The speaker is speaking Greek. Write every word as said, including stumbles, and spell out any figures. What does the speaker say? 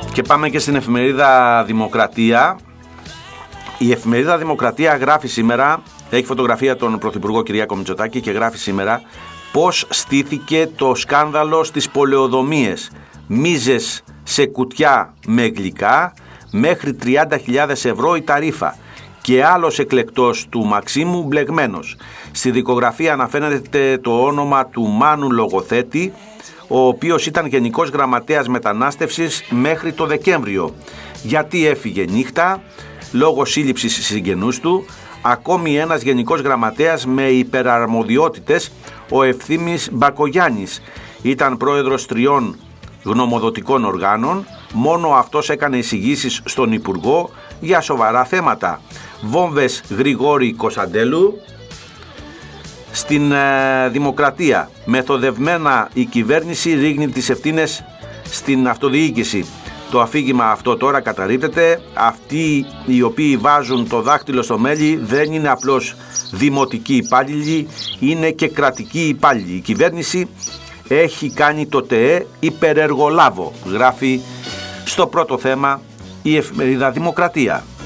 Και πάμε και στην εφημερίδα Δημοκρατία. Η εφημερίδα Δημοκρατία γράφει σήμερα, έχει φωτογραφία τον Πρωθυπουργό Κυριάκο Μητσοτάκη και γράφει σήμερα πώς στήθηκε το σκάνδαλο στις πολεοδομίες. Μίζες σε κουτιά με γλυκά, μέχρι τριάντα χιλιάδες ευρώ η ταρίφα. Και άλλος εκλεκτός του Μαξίμου μπλεγμένος. Στη δικογραφία αναφέρεται το όνομα του Μάνου Λογοθέτη, ο οποίος ήταν Γενικός Γραμματέας Μετανάστευσης μέχρι το Δεκέμβριο. Γιατί έφυγε νύχτα, λόγω σύλληψης συγγενούς του. Ακόμη ένας Γενικός Γραμματέας με υπεραρμοδιότητες, ο Ευθύμης Μπακογιάννης. Ήταν πρόεδρος τριών γνωμοδοτικών οργάνων, μόνο αυτός έκανε εισηγήσεις στον Υπουργό για σοβαρά θέματα. Βόμβες Γρηγόρη Κωνσταντέλου. Στην ε, Δημοκρατία, μεθοδευμένα η κυβέρνηση ρίχνει τις ευθύνες στην αυτοδιοίκηση. Το αφήγημα αυτό τώρα καταρρίπτεται. Αυτοί οι οποίοι βάζουν το δάχτυλο στο μέλι δεν είναι απλώς δημοτικοί υπάλληλοι, είναι και κρατικοί υπάλληλοι. Η κυβέρνηση έχει κάνει το ΤΕΕ υπερεργολάβο, γράφει στο πρώτο θέμα η εφημερίδα Δημοκρατία.